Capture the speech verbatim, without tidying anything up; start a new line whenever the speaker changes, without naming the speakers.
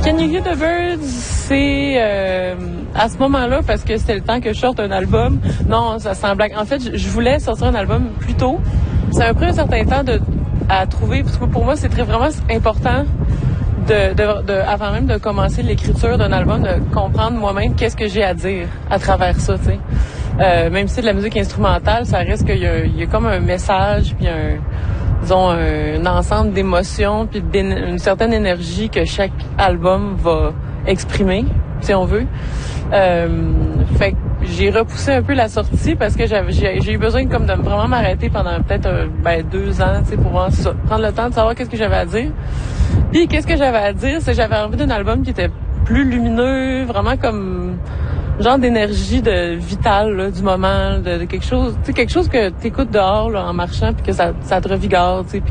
Can You Hear the Birds, c'est euh, à ce moment-là, parce que c'était le temps que je sorte un album. Non, ça sent blague. En fait, je, je voulais sortir un album plus tôt. Ça m'a pris un certain temps de, à trouver, parce que pour moi, c'est très vraiment important, de, de, de, avant même de commencer l'écriture d'un album, de comprendre moi-même qu'est-ce que j'ai à dire à travers ça, tu sais. Euh, même si c'est de la musique instrumentale, ça reste qu'il y a, il y a comme un message, puis un... disons, un, un ensemble d'émotions puis une certaine énergie que chaque album va exprimer, si on veut. Euh, fait que j'ai repoussé un peu la sortie parce que j'avais, j'ai, j'ai eu besoin comme de vraiment m'arrêter pendant peut-être euh, ben, deux ans, tu sais, pour vraiment ça, prendre le temps de savoir qu'est-ce que j'avais à dire. Puis qu'est-ce que j'avais à dire, c'est que j'avais envie d'un album qui était plus lumineux, vraiment comme genre d'énergie de vitale là, du moment, de, de quelque chose, tu sais, quelque chose que t'écoutes dehors là, en marchant puis que ça, ça te revigore, tu sais.